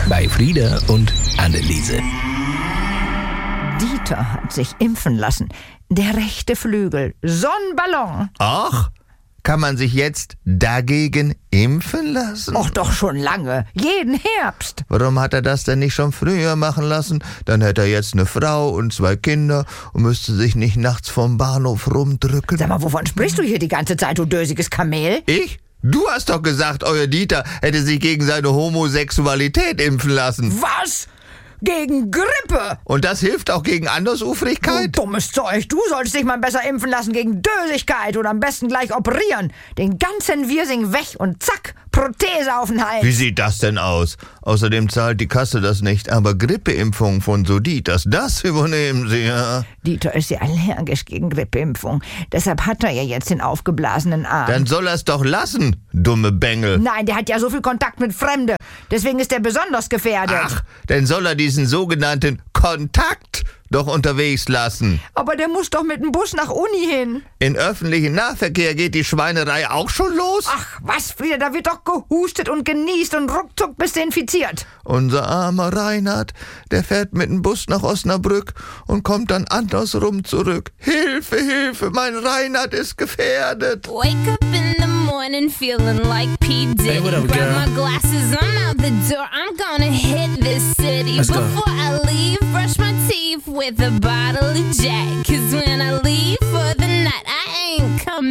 bei Frieda und Anneliese. Dieter hat sich impfen lassen. Der rechte Flügel. So ein Ballon. Ach, kann man sich jetzt dagegen impfen lassen? Och, doch schon lange. Jeden Herbst. Warum hat er das denn nicht schon früher machen lassen? Dann hätte er jetzt eine Frau und 2 Kinder und müsste sich nicht nachts vom Bahnhof rumdrücken. Sag mal, wovon sprichst du hier die ganze Zeit, du dösiges Kamel? Ich? Du hast doch gesagt, euer Dieter hätte sich gegen seine Homosexualität impfen lassen. Was? Gegen Grippe? Und das hilft auch gegen Andersufrigkeit? Du dummes Zeug. Du solltest dich mal besser impfen lassen gegen Dösigkeit oder am besten gleich operieren. Den ganzen Wirsing weg und zack, Prothese auf den Hals. Wie sieht das denn aus? Außerdem zahlt die Kasse das nicht, aber Grippeimpfung von so Dieters, das übernehmen sie, ja. Dieter ist ja allergisch gegen Grippeimpfung. Deshalb hat er ja jetzt den aufgeblasenen Arm. Dann soll er es doch lassen, dumme Bengel. Nein, der hat ja so viel Kontakt mit Fremde. Deswegen ist er besonders gefährdet. Ach, dann soll er diesen sogenannten Kontakt doch unterwegs lassen. Aber der muss doch mit dem Bus nach Uni hin. In öffentlichen Nahverkehr geht die Schweinerei auch schon los? Ach, was, Frieda, da wird doch gehustet und genießt und ruckzuck bist du infiziert. Unser armer Reinhard, der fährt mit dem Bus nach Osnabrück und kommt dann andersrum zurück. Hilfe, Hilfe, mein Reinhard ist gefährdet. Wake up in the morning feeling like P. Diddy. Hey, what up, Grab girl? my glasses, I'm out the door. I'm gonna hit this city. Let's go. Before I leave, brush my teeth with a bottle of Jack. 'Cause when I leave,